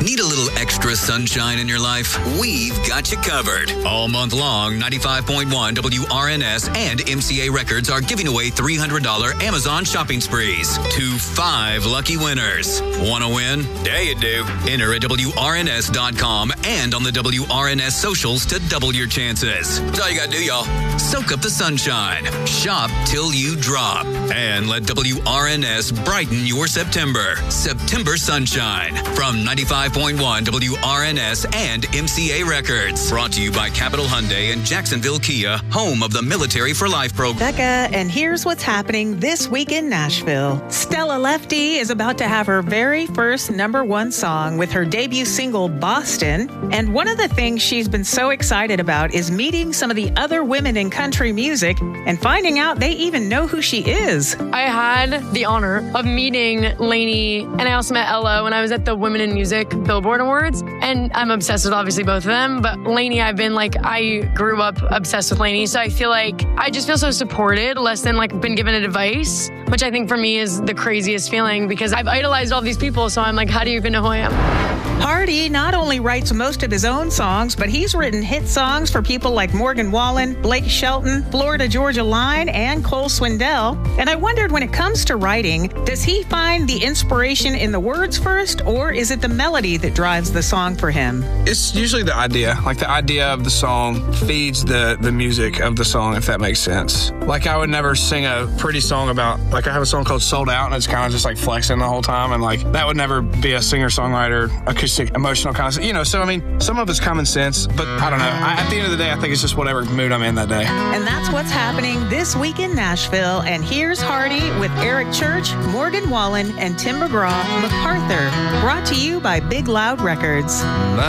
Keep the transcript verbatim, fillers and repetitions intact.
Need a little extra sunshine in your life? We've got you covered. All month long, ninety-five point one W R N S and M C A Records are giving away three hundred dollars Amazon shopping sprees to five lucky winners. Want to win? Yeah, you do. Enter at W R N S dot com and on the W R N S socials to double your chances. That's all you got to do, y'all. Soak up the sunshine. Shop till you drop. And let W R N S brighten your September. September Sunshine. From ninety-five point one W R N S and M C A Records. Brought to you by Capital Hyundai and Jacksonville Kia, home of the Military for Life program. Becca, and here's what's happening this week in Nashville. Stella Lefty is about to have her very first number one song with her debut single, Boston. And one of the things she's been so excited about is meeting some of the other women in country music and finding out they even know who she is. I had the honor of meeting Lainey, and I also met Ella when I was at the Women in Music Billboard Awards. And I'm obsessed with obviously both of them, but Lainey, I've been like, I grew up obsessed with Lainey. So I feel like I just feel so supported, less than like been given advice, which I think for me is the craziest feeling because I've idolized all these people. So I'm like, how do you even know who I am? Hardy not only writes most of his own songs, but he's written hit songs for people like Morgan Wallen, Blake Shelton, Florida Georgia Line, and Cole Swindell. And I wondered, when it comes to writing, does he find the inspiration in the words first, or is it the melody that drives the song for him? It's usually the idea. Like, the idea of the song feeds the, the music of the song, if that makes sense. Like, I would never sing a pretty song about, like, I have a song called Sold Out, and it's kind of just like flexing the whole time, and like, that would never be a singer-songwriter, acoustic, emotional kind of, you know, so I mean, some of it's common sense, but I don't know. I, at the end of the day, I think it's just whatever mood I'm in that day. And that's what's happening this week in Nashville. And here's Hardy with Eric Church, Morgan Wallen, and Tim McGraw, MacArthur. Brought to you by Big Loud Records.